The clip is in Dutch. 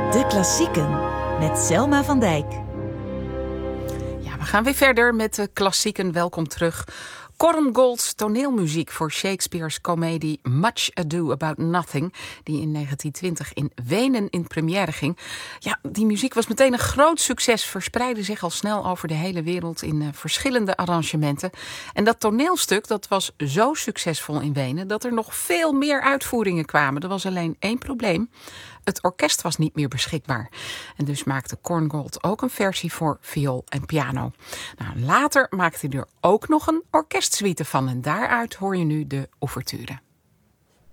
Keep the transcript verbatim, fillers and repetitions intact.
De klassieken met Selma van Dijk. Ja, we gaan weer verder met de klassieken. Welkom terug. Korngold's toneelmuziek voor Shakespeare's komedie Much Ado About Nothing, die in negentien twintig in Wenen in première ging. Ja, die muziek was meteen een groot succes, verspreidde zich al snel over de hele wereld in uh, verschillende arrangementen. En dat toneelstuk dat was zo succesvol in Wenen dat er nog veel meer uitvoeringen kwamen. Er was alleen één probleem. Het orkest was niet meer beschikbaar. En dus maakte Korngold ook een versie voor viool en piano. Nou, later maakte hij er ook nog een orkestsuite van. En daaruit hoor je nu de ouverture.